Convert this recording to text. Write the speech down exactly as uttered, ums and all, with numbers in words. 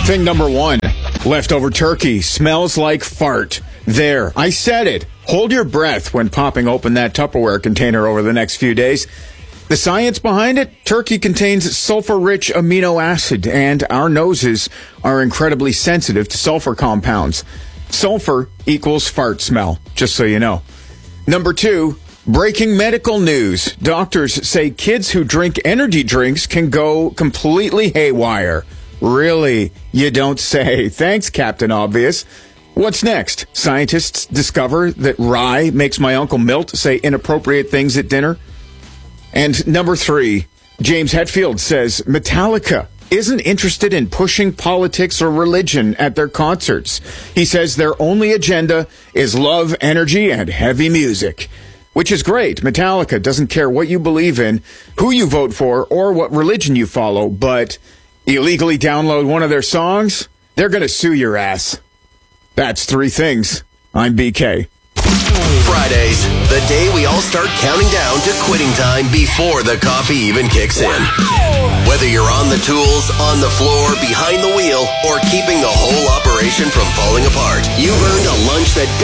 Thing number one, leftover turkey smells like fart. There, I said it. Hold your breath when popping open that Tupperware container over the next few days. The science behind it? Turkey contains sulfur-rich amino acid, and our noses are incredibly sensitive to sulfur compounds. Sulfur equals fart smell, just so you know. Number two, breaking medical news. Doctors say kids who drink energy drinks can go completely haywire. Really? You don't say. Thanks, Captain Obvious. What's next? Scientists discover that rye makes my Uncle Milt say inappropriate things at dinner. And number three, James Hetfield says Metallica isn't interested in pushing politics or religion at their concerts. He says their only agenda is love, energy, and heavy music. Which is great. Metallica doesn't care what you believe in, who you vote for, or what religion you follow, but illegally download one of their songs, they're going to sue your ass. That's three things. I'm B K. Fridays, the day we all start counting down to quitting time before the coffee even kicks in. Whether you're on the tools, on the floor, behind the wheel, or keeping the whole operation from falling apart, you've earned a lunch that